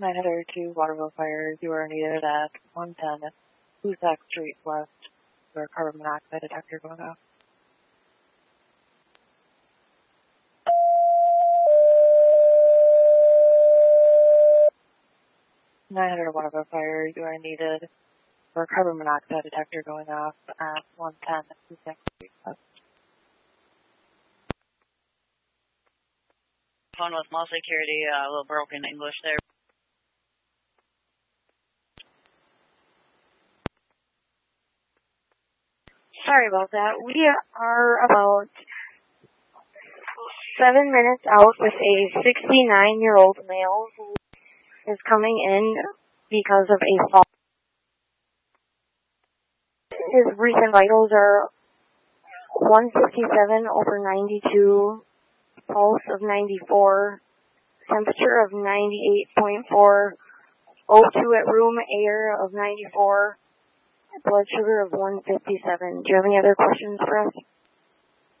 902 Waterville Fire. You are needed at 110 Husak Street West for carbon monoxide detector going off. Waterville Fire. You are needed for carbon monoxide detector going off at 110 Husak Street West. Phone with mall security, a little broken English there. Sorry about that. We are about 7 minutes out with a 69-year-old male who is coming in because of a fall. His recent vitals are 157 over 92, pulse of 94, temperature of 98.4, O2 at room air of 94, blood sugar of 157. Do you have any other questions for us?